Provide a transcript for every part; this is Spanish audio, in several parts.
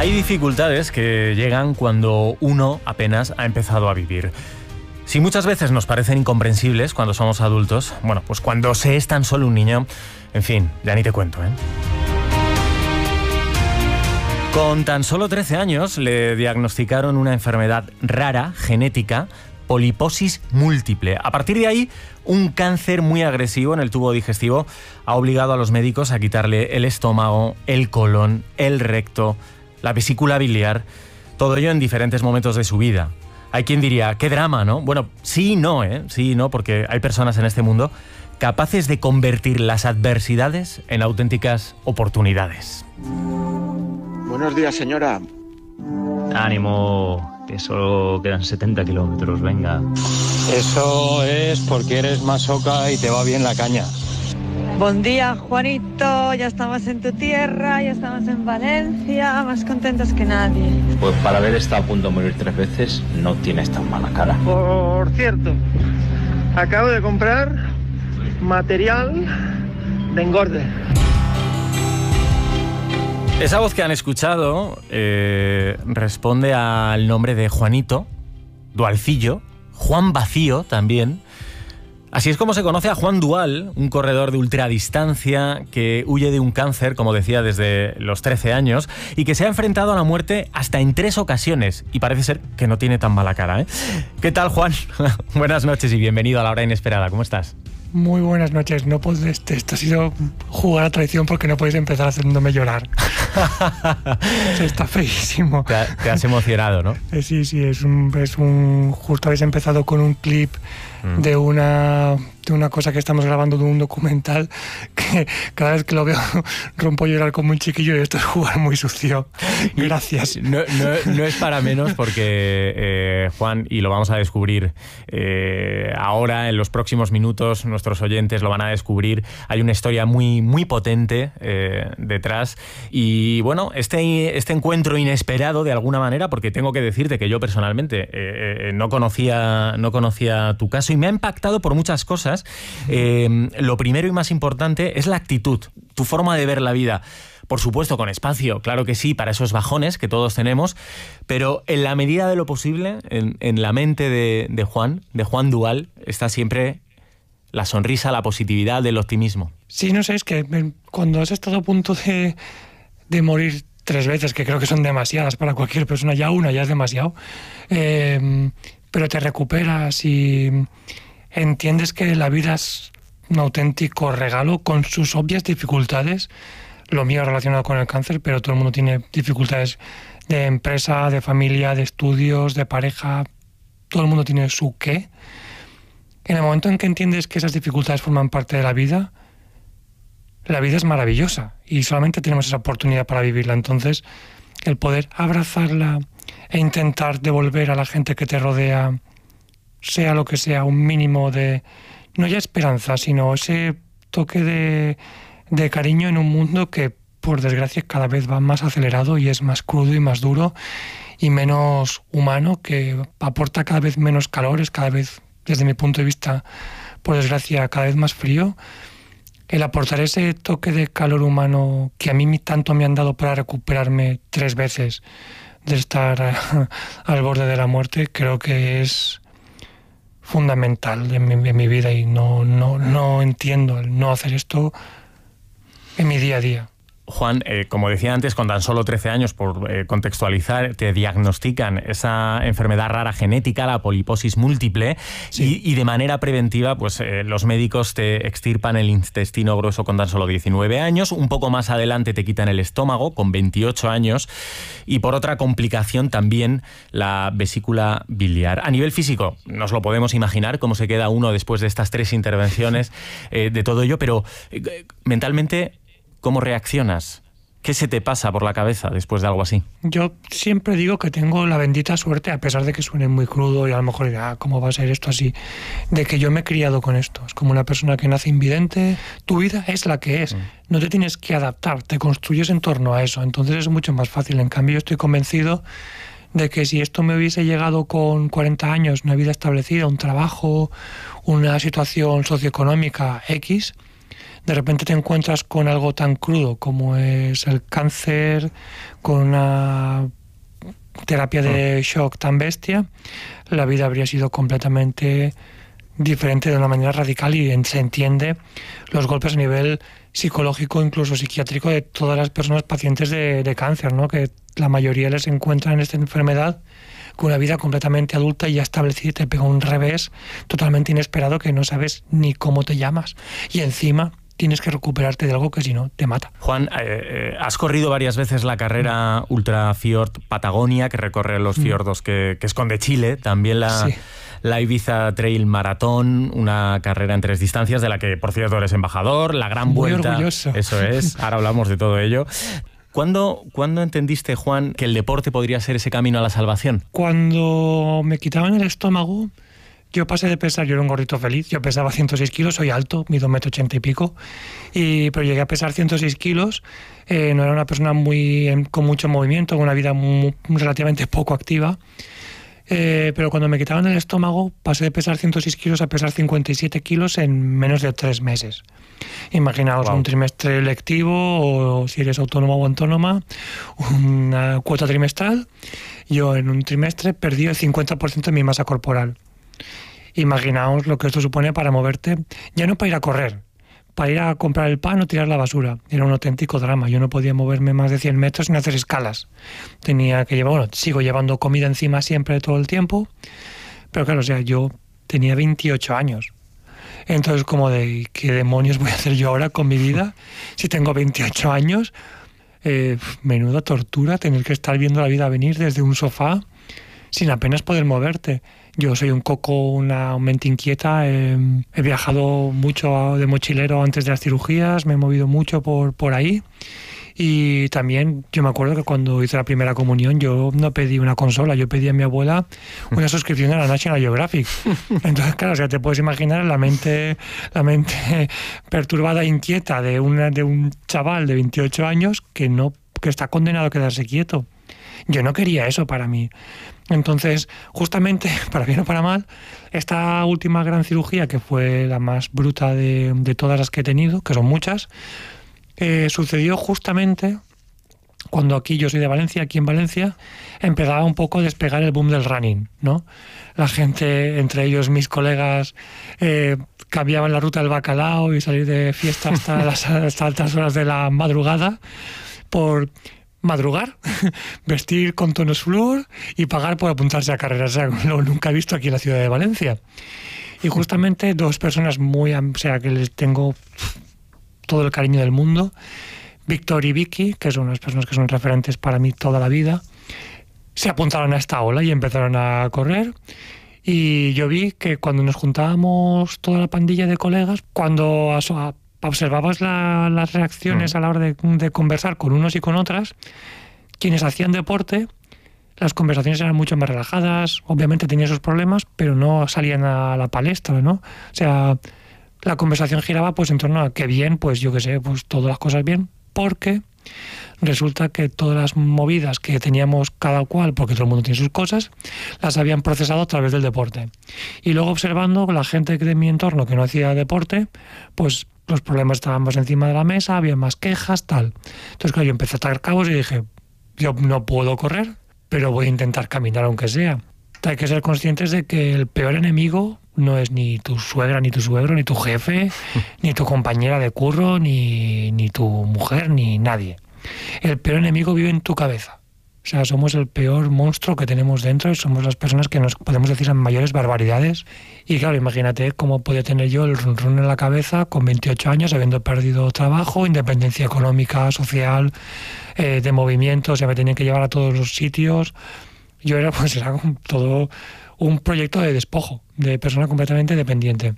Hay dificultades que llegan cuando uno apenas ha empezado a vivir. Si muchas veces nos parecen incomprensibles cuando somos adultos, bueno, pues cuando se es tan solo un niño, en fin, ya ni te cuento, ¿eh? Con tan solo 13 años le diagnosticaron una enfermedad rara, genética, poliposis múltiple. A partir de ahí, un cáncer muy agresivo en el tubo digestivo ha obligado a los médicos a quitarle el estómago, el colon, el recto, la vesícula biliar, todo ello en diferentes momentos de su vida. Hay quien diría, qué drama, ¿no? Bueno, sí y no, ¿eh? Sí y no, porque hay personas en este mundo capaces de convertir las adversidades en auténticas oportunidades. Buenos días, señora. Ánimo, que solo quedan 70 kilómetros, venga. Eso es porque eres masoca y te va bien la caña. Buen día, Juanito. Ya estamos en tu tierra, ya estamos en Valencia, más contentos que nadie. Pues para haber estado a punto de morir 3 veces, no tienes tan mala cara. Por cierto, acabo de comprar material de engorde. Esa voz que han escuchado responde al nombre de Juanito, Dualcillo, Juan Vacío también. Así es como se conoce a Juan Dual, un corredor de ultradistancia que huye de un cáncer, como decía, desde los 13 años y que se ha enfrentado a la muerte hasta en 3 ocasiones y parece ser que no tiene tan mala cara, ¿eh? ¿Qué tal, Juan? Buenas noches y bienvenido a La Hora Inesperada. ¿Cómo estás? Muy buenas noches. No puedes, esto ha sido jugar a traición porque no podéis empezar haciéndome llorar. Está feísimo. Te has emocionado, ¿no? Sí, es un justo habéis empezado con un clip de una cosa que estamos grabando, de un documental, que cada vez que lo veo rompo a llorar como un chiquillo, y esto es jugar muy sucio. Gracias. No es para menos porque, Juan, y lo vamos a descubrir ahora, en los próximos minutos, nuestros oyentes lo van a descubrir, hay una historia muy, muy potente detrás. Y bueno, este encuentro inesperado de alguna manera, porque tengo que decirte que yo personalmente no conocía tu caso y me ha impactado por muchas cosas. Lo primero y más importante es la actitud, tu forma de ver la vida. Por supuesto, con espacio, claro que sí, para esos bajones que todos tenemos, pero en la medida de lo posible, en la mente de Juan Dual, está siempre la sonrisa, la positividad, el optimismo. Sí, no sé, es que cuando has estado a punto de morir 3 veces, que creo que son demasiadas para cualquier persona, ya una ya es demasiado, pero te recuperas y entiendes que la vida es un auténtico regalo con sus obvias dificultades. Lo mío relacionado con el cáncer, pero todo el mundo tiene dificultades de empresa, de familia, de estudios, de pareja. Todo el mundo tiene su qué. En el momento en que entiendes que esas dificultades forman parte de la vida es maravillosa y solamente tenemos esa oportunidad para vivirla. Entonces, el poder abrazarla e intentar devolver a la gente que te rodea, sea lo que sea, un mínimo de, no ya esperanza, sino ese toque de cariño en un mundo que, por desgracia, cada vez va más acelerado y es más crudo y más duro y menos humano, que aporta cada vez menos calor, es cada vez, desde mi punto de vista, por desgracia, cada vez más frío. El aportar ese toque de calor humano que a mí tanto me han dado para recuperarme 3 veces de estar al borde de la muerte, creo que es fundamental en mi vida, y no entiendo el no hacer esto en mi día a día. Juan, como decía antes, con tan solo 13 años, por contextualizar, te diagnostican esa enfermedad rara genética, la poliposis múltiple, sí. y de manera preventiva, pues los médicos te extirpan el intestino grueso con tan solo 19 años, un poco más adelante te quitan el estómago con 28 años, y por otra complicación también la vesícula biliar. A nivel físico, nos lo podemos imaginar cómo se queda uno después de estas 3 intervenciones, de todo ello, pero mentalmente, ¿cómo reaccionas? ¿Qué se te pasa por la cabeza después de algo así? Yo siempre digo que tengo la bendita suerte, a pesar de que suene muy crudo y a lo mejor dirá, ¿cómo va a ser esto así? De que yo me he criado con esto. Es como una persona que nace invidente. Tu vida es la que es. No te tienes que adaptar, te construyes en torno a eso. Entonces es mucho más fácil. En cambio, yo estoy convencido de que si esto me hubiese llegado con 40 años, una vida establecida, un trabajo, una situación socioeconómica X, de repente te encuentras con algo tan crudo como es el cáncer, con una terapia de shock tan bestia, la vida habría sido completamente diferente de una manera radical, y se entiende los golpes a nivel psicológico, incluso psiquiátrico, de todas las personas pacientes de cáncer, ¿no? Que la mayoría les encuentra en esta enfermedad con una vida completamente adulta y ya establecida, y te pega un revés totalmente inesperado que no sabes ni cómo te llamas, y encima tienes que recuperarte de algo que si no te mata. Juan, has corrido varias veces la carrera Ultra Fjord Patagonia, que recorre los fiordos que esconde Chile, también la Ibiza Trail Maratón, una carrera en 3 distancias de la que, por cierto, eres embajador, la Gran Muy Vuelta. orgulloso. Eso es, ahora hablamos de todo ello. ¿Cuándo entendiste, Juan, que el deporte podría ser ese camino a la salvación? Cuando me quitaban el estómago, yo pasé de pesar, yo era un gordito feliz, yo pesaba 106 kilos, soy alto, mido 1,80 m y pico, pero llegué a pesar 106 kilos, no era una persona con mucho movimiento, con una vida relativamente poco activa, pero cuando me quitaban el estómago pasé de pesar 106 kilos a pesar 57 kilos en menos de 3 meses. Imaginaos, un trimestre lectivo, o si eres autónomo o autónoma, una cuota trimestral. Yo en un trimestre perdí el 50% de mi masa corporal. Imaginaos lo que esto supone para moverte, ya no para ir a correr, para ir a comprar el pan o tirar la basura. Era un auténtico drama. Yo no podía moverme más de 100 metros sin hacer escalas. Tenía que llevar, sigo llevando comida encima siempre todo el tiempo, pero claro, o sea, yo tenía 28 años. Entonces, como de ¿qué demonios voy a hacer yo ahora con mi vida si tengo 28 años? Menuda tortura tener que estar viendo la vida venir desde un sofá sin apenas poder moverte. Yo soy un coco, una mente inquieta, he viajado mucho de mochilero antes de las cirugías, me he movido mucho por ahí, y también yo me acuerdo que cuando hice la primera comunión yo no pedí una consola, yo pedí a mi abuela una suscripción a la National Geographic. Entonces, claro, o sea, te puedes imaginar la mente perturbada e inquieta de un chaval de 28 años que está condenado a quedarse quieto. Yo no quería eso para mí. Entonces, justamente, para bien o para mal, esta última gran cirugía, que fue la más bruta de todas las que he tenido, que son muchas, sucedió justamente cuando aquí, yo soy de Valencia, aquí en Valencia, empezaba un poco a despegar el boom del running, ¿no? La gente, entre ellos mis colegas, cambiaban la ruta del bacalao y salir de fiesta hasta altas horas de la madrugada por madrugar, vestir con tonos flúor y pagar por apuntarse a carreras. O sea, lo nunca he visto aquí en la ciudad de Valencia. Y justamente 2 personas que les tengo todo el cariño del mundo, Víctor y Vicky, que son unas personas que son referentes para mí toda la vida, se apuntaron a esta ola y empezaron a correr. Y yo vi que cuando nos juntábamos toda la pandilla de colegas, cuando observabas las reacciones a la hora de conversar con unos y con otras, quienes hacían deporte, las conversaciones eran mucho más relajadas, obviamente tenían sus problemas, pero no salían a la palestra, ¿no? O sea, la conversación giraba pues en torno a qué bien, pues yo qué sé, pues todas las cosas bien, porque resulta que todas las movidas que teníamos cada cual, porque todo el mundo tiene sus cosas, las habían procesado a través del deporte. Y luego observando la gente de mi entorno que no hacía deporte, pues los problemas estaban más encima de la mesa, había más quejas, tal. Entonces, claro, yo empecé a atar cabos y dije, yo no puedo correr, pero voy a intentar caminar aunque sea. Hay que ser conscientes de que el peor enemigo no es ni tu suegra, ni tu suegro, ni tu jefe, ni tu compañera de curro, ni tu mujer, ni nadie. El peor enemigo vive en tu cabeza. O sea, somos el peor monstruo que tenemos dentro y somos las personas que nos podemos decir mayores barbaridades. Y claro, imagínate cómo podía tener yo el run run en la cabeza con 28 años, habiendo perdido trabajo, independencia económica, social, de movimiento, o sea, me tenían que llevar a todos los sitios. Yo era todo un proyecto de despojo, de persona completamente dependiente.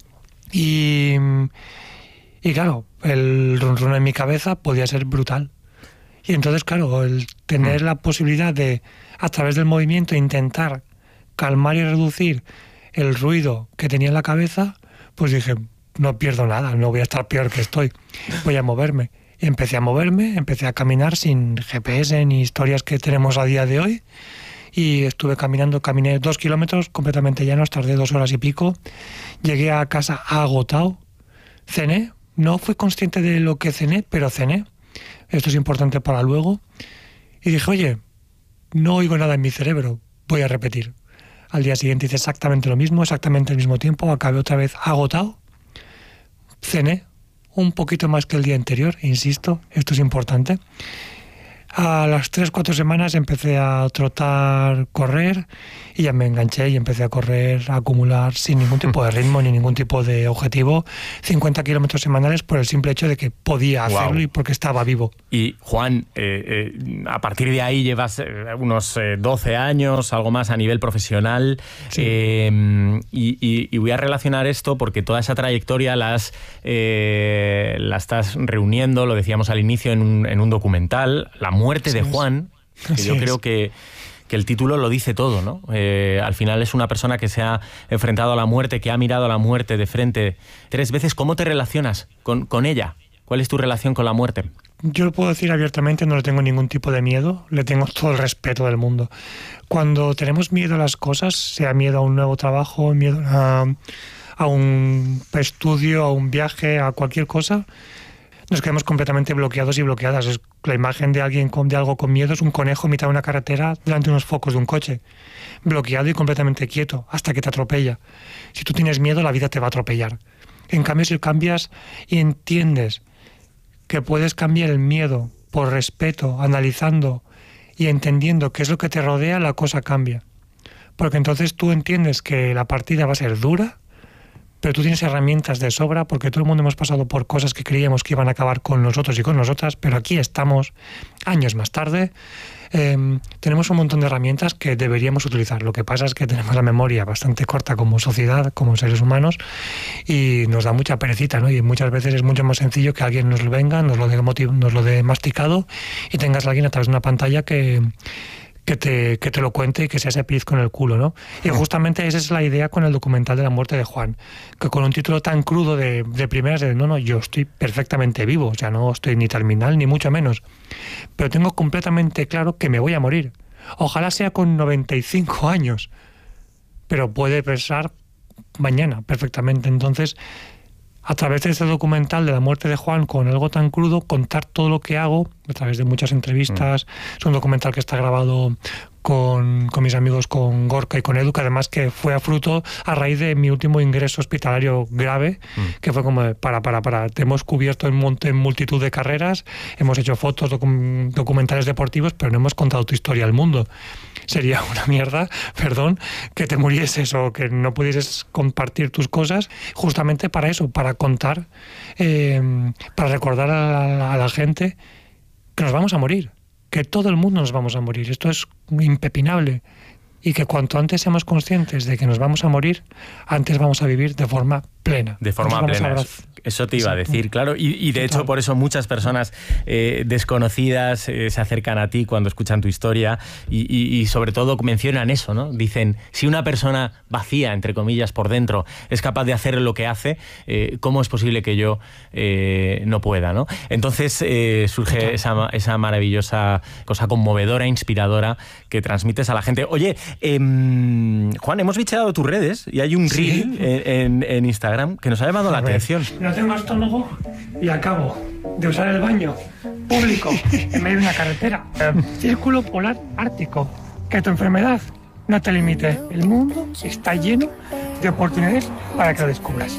Y claro, el run run en mi cabeza podía ser brutal. Y entonces, claro, el tener la posibilidad de, a través del movimiento, intentar calmar y reducir el ruido que tenía en la cabeza, pues dije, no pierdo nada, no voy a estar peor que estoy, voy a moverme. Y empecé a moverme, empecé a caminar sin GPS ni historias que tenemos a día de hoy. Y caminé 2 kilómetros completamente llanos, tardé 2 horas y pico. Llegué a casa agotado, cené, No fui consciente de lo que cené, pero cené. Esto es importante para luego. Y dije, oye, no oigo nada en mi cerebro, voy a repetir. Al día siguiente hice exactamente lo mismo, exactamente el mismo tiempo, acabé otra vez agotado. Cené un poquito más que el día anterior, insisto, esto es importante. A las 3-4 semanas empecé a trotar, correr, y ya me enganché y empecé a correr, a acumular sin ningún tipo de ritmo ni ningún tipo de objetivo, 50 kilómetros semanales por el simple hecho de que podía hacerlo y porque estaba vivo. Y Juan, a partir de ahí llevas unos 12 años, algo más a nivel profesional, Sí. Y voy a relacionar esto porque toda esa trayectoria la estás reuniendo, lo decíamos al inicio, en un documental, La muerte de Juan, que yo creo que el título lo dice todo, ¿no? Al final es una persona que se ha enfrentado a la muerte, que ha mirado a la muerte de frente 3 veces. ¿Cómo te relacionas con ella? ¿Cuál es tu relación con la muerte? Yo lo puedo decir abiertamente, no le tengo ningún tipo de miedo, le tengo todo el respeto del mundo. Cuando tenemos miedo a las cosas, sea miedo a un nuevo trabajo, miedo a un estudio, a un viaje, a cualquier cosa, nos quedamos completamente bloqueados y bloqueadas. Es la imagen de alguien de algo con miedo es un conejo en mitad de una carretera delante de unos focos de un coche, bloqueado y completamente quieto hasta que te atropella. Si tú tienes miedo, la vida te va a atropellar. En cambio, si cambias y entiendes que puedes cambiar el miedo por respeto, analizando y entendiendo qué es lo que te rodea, la cosa cambia. Porque entonces tú entiendes que la partida va a ser dura, pero tú tienes herramientas de sobra, porque todo el mundo hemos pasado por cosas que creíamos que iban a acabar con nosotros y con nosotras, pero aquí estamos años más tarde. Tenemos un montón de herramientas que deberíamos utilizar. Lo que pasa es que tenemos la memoria bastante corta como sociedad, como seres humanos, y nos da mucha perecita, ¿no? Y muchas veces es mucho más sencillo que alguien nos lo venga, nos lo dé masticado, y tengas a alguien a través de una pantalla que te lo cuente y que sea ese pellizco en el culo, ¿no? Y justamente esa es la idea con el documental de la muerte de Juan, que con un título tan crudo de primeras de no, yo estoy perfectamente vivo, o sea, no estoy ni terminal ni mucho menos, pero tengo completamente claro que me voy a morir. Ojalá sea con 95 años, pero puede pasar mañana perfectamente. Entonces, a través de este documental de la muerte de Juan, con algo tan crudo, contar todo lo que hago a través de muchas entrevistas. Es un documental que está grabado con mis amigos, con Gorka y con Edu, que además que fue a raíz de mi último ingreso hospitalario grave, que fue como te hemos cubierto en multitud de carreras, hemos hecho fotos, documentales deportivos, pero no hemos contado tu historia al mundo. Sería una mierda, perdón, que te murieses o que no pudieses compartir tus cosas, justamente para eso, para contar, para recordar a la gente que nos vamos a morir, que todo el mundo nos vamos a morir. Esto es impepinable. Y que cuanto antes seamos conscientes de que nos vamos a morir, antes vamos a vivir de forma plena. De forma plena. Eso te iba a decir, claro. Y de hecho, por eso muchas personas desconocidas se acercan a ti cuando escuchan tu historia y sobre todo mencionan eso, ¿no? Dicen, si una persona vacía, entre comillas, por dentro, es capaz de hacer lo que hace, ¿cómo es posible que yo no pueda, ¿no? Entonces surge esa maravillosa cosa conmovedora, inspiradora que transmites a la gente. Oye, Juan, hemos bicheado tus redes y hay un reel en Instagram que nos ha llamado la atención. No tengo estómago y acabo de usar el baño público en medio de una carretera. Círculo Polar Ártico. Que tu enfermedad no te limite. El mundo está lleno de oportunidades para que lo descubras.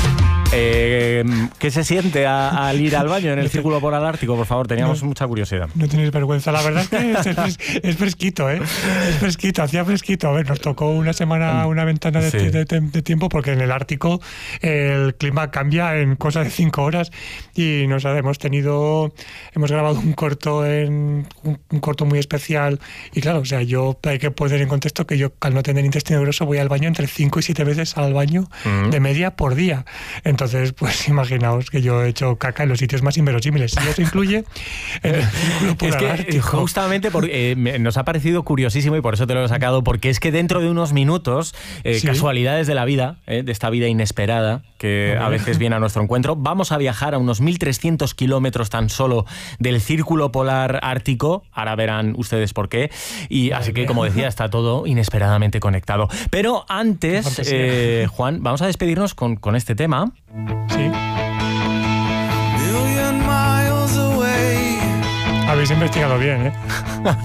¿Qué se siente al ir al baño en el Círculo Polar Ártico? Por favor, teníamos mucha curiosidad. No tenéis vergüenza. La verdad es que es fresquito, ¿eh? Es fresquito, hacía fresquito. A ver, nos tocó una semana, una ventana de tiempo, porque en el Ártico el clima cambia en cosa de 5 horas y hemos grabado un corto muy especial y claro, o sea, hay que poner en contexto que yo, al no tener intestino grueso, voy al baño entre 5 y 7 veces al baño de media por día. Entonces, pues imaginaos que yo he hecho caca en los sitios más inverosímiles. Si eso incluye en el Círculo Polar Ártico. Justamente nos ha parecido curiosísimo y por eso te lo he sacado, porque es que dentro de unos minutos, casualidades de la vida, de esta vida inesperada que a veces viene a nuestro encuentro, vamos a viajar a unos 1.300 kilómetros tan solo del Círculo Polar Ártico. Ahora verán ustedes por qué. Y así que, como decía, está todo inesperadamente conectado. Pero antes, Juan, vamos a despedirnos con este tema. Sí. habéis investigado bien, ¿eh?